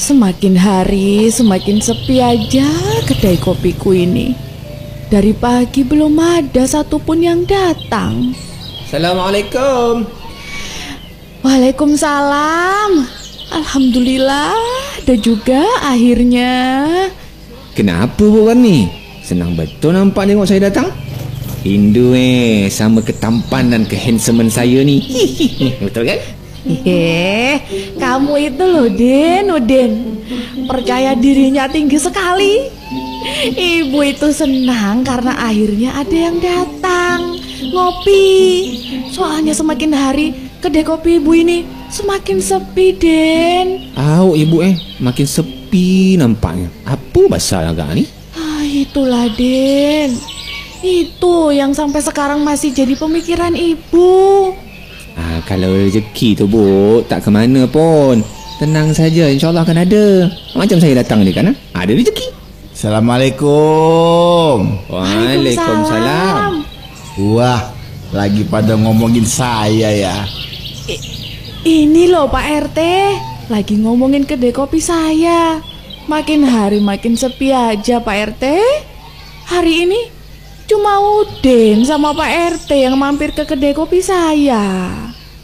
Semakin hari semakin sepi aja kedai kopiku ini. Dari pagi belum ada satupun yang datang. Assalamualaikum. Waalaikumsalam. Alhamdulillah ada juga akhirnya. Kenapa bukan ni? Senang betul nampak tengok saya datang. Rindu sama ketampanan kehandsoman saya ni. Betul kan? Kamu itu loh Udin, percaya dirinya tinggi sekali. Ibu itu senang karena akhirnya ada yang datang ngopi. Soalnya semakin hari kedai kopi ibu ini semakin sepi, Den. Ibu makin sepi nampaknya. Apa pasal agak ni? Itulah, Den. Itu yang sampai sekarang masih jadi pemikiran ibu. Kalau rezeki tu Bu, tak ke mana pun. Tenang saja, insyaAllah akan ada. Macam saya datang ni kan, ada rezeki. Assalamualaikum. Waalaikumsalam. Wah, lagi pada ngomongin saya ya. Ini loh Pak RT, lagi ngomongin kedai kopi saya. Makin hari makin sepi aja Pak RT. Hari ini cuma Udin sama Pak RT yang mampir ke kedai kopi saya.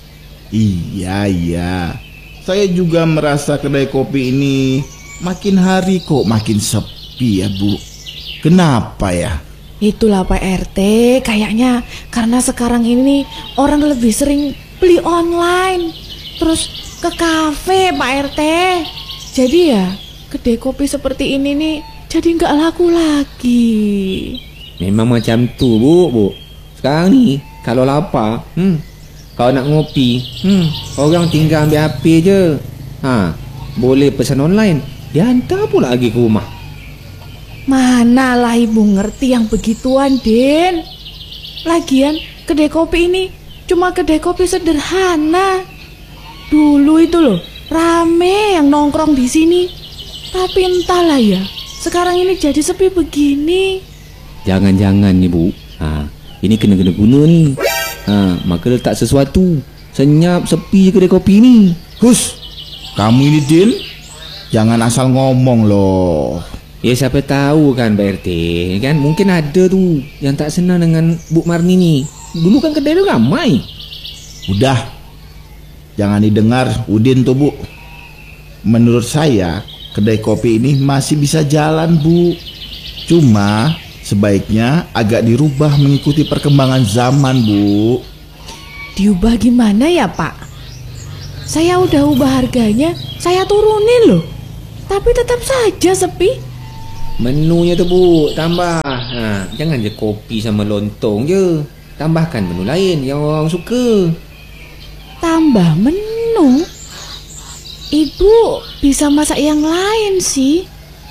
Iya. Saya juga merasa kedai kopi ini makin hari kok makin sepi ya Bu. Kenapa ya? Itulah Pak RT, kayaknya karena sekarang ini orang lebih sering beli online, terus ke kafe Pak RT. Jadi ya kedai kopi seperti ini nih jadi nggak laku lagi. Memang macam tu Bu. Sekarang ni kalau lapar, kalau nak ngopi, orang tinggal ambil HP je. Boleh pesan online, dia hantar pula lagi ke rumah. Manalah ibu ngerti yang begituan, Den. Lagian kedai kopi ini cuma kedai kopi sederhana. Dulu itu loh rame yang nongkrong di sini. Tapi entahlah ya, sekarang ini jadi sepi begini. Jangan-jangan nih Bu, ini kena guna ni. Maka letak sesuatu. Senyap sepi kedai kopi ni. Hus, kamu ini Din, jangan asal ngomong loh. Ya siapa tahu kan Pak RT kan, mungkin ada tu yang tak senang dengan Bu Marni ni. Dulu kan kedai tu ramai. Udah, jangan didengar Udin tuh Bu. Menurut saya kedai kopi ini masih bisa jalan Bu. Cuma sebaiknya agak dirubah mengikuti perkembangan zaman Bu. Diubah gimana ya Pak? Saya udah ubah harganya, saya turunin loh. Tapi tetap saja sepi. Menunya tu Bu, tambah. Jangan je kopi sama lontong je. Tambahkan menu lain yang orang suka. Tambah menu? Ibu bisa masak yang lain sih.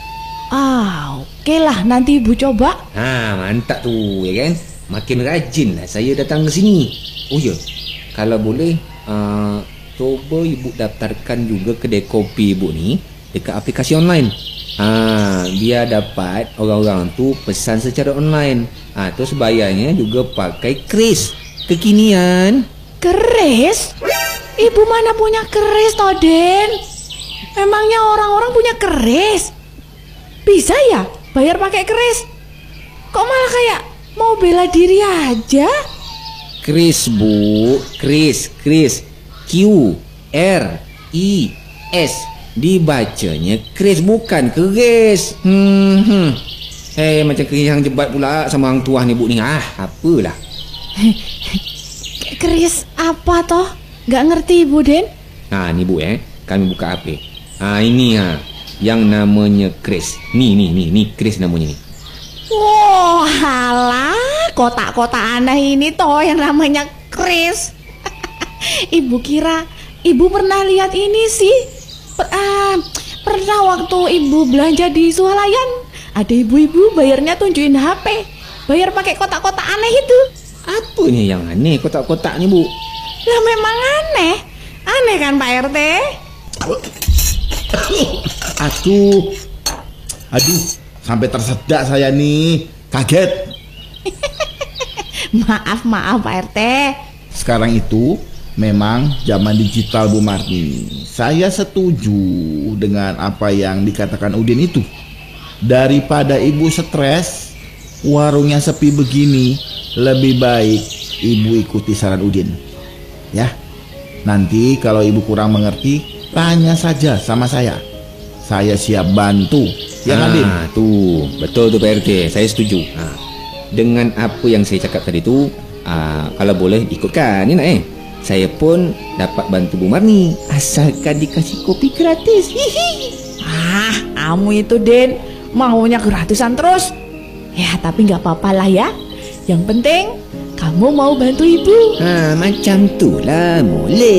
Oke lah, nanti ibu coba. Mantap tu ya kan. Makin rajin lah saya datang ke sini. Oh ya, kalau boleh coba ibu daftarkan juga kedai kopi ibu ni dekat aplikasi online. Biar dapat orang-orang tu pesan secara online. Terus bayarnya juga pakai kris kekinian. Keris? Ibu mana punya keris toh, Den? Memangnya orang-orang punya keris? Bisa ya bayar pakai keris? Kok malah kayak mau bela diri aja? Kris Bu, kris Q-R-I-S, dibacanya kris bukan keris. Macam keris yang jebat pula sama orang tua ni Bu ni. Apalah. Keris apa toh? Gak ngerti Ibu, Den. Ni Bu kami buka HP. Ini yang namanya kris. Ni kris namanya ni. Wah, halah, kotak-kotak aneh ini toh yang namanya kris. Ibu kira ibu pernah lihat ini sih. Pernah waktu ibu belanja di Swalayan, ada ibu-ibu bayarnya tunjukin HP, bayar pakai kotak-kotak aneh itu. Apanya yang aneh kotak-kotak ni Bu? Lah memang aneh kan Pak RT? Aduh, sampai tersedak saya nih, kaget. Maaf Pak RT. Sekarang itu Memang zaman digital Bu Marni. Saya setuju dengan apa yang dikatakan Udin itu. Daripada ibu stres, warungnya sepi begini, lebih baik ibu ikuti saran Udin. Ya, nanti kalau ibu kurang mengerti, tanya saja sama saya. Saya siap bantu. Ya kan, Din? Tuh, betul tuh Pak RT, saya setuju. Dengan apa yang saya cakap tadi tuh, kalau boleh ikutkan, ni nak saya pun dapat bantu Bu Marni asalkan dikasih kopi gratis. Hihi. Kamu itu Din maunya gratisan terus. Ya tapi nggak apa-apa lah ya. Yang penting kamu mau bantu ibu. Macam tu lah, boleh.